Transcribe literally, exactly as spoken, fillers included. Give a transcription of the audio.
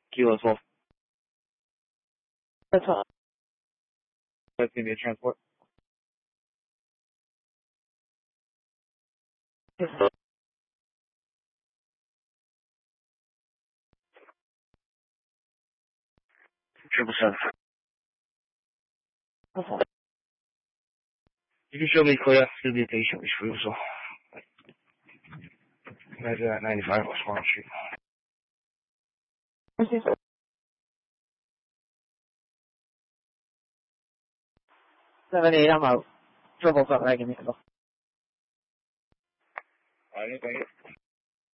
Kilo twelve. That's all. That's gonna be a transport. Yes. Triple seven. That's all. You can show me clear. It's gonna be a patient refusal. Imagine that ninety-five West Farm Street. Okay. Seven eight, I'm out. Triple seven, I can handle. Alright, thank you.